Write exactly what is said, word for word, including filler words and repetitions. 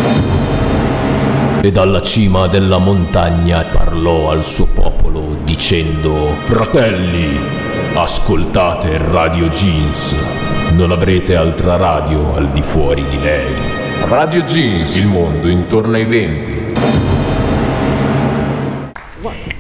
E dalla cima della montagna parlò al suo popolo dicendo: fratelli, ascoltate Radio Jeans, non avrete altra radio al di fuori di lei. Radio Jeans, il mondo intorno ai venti. One.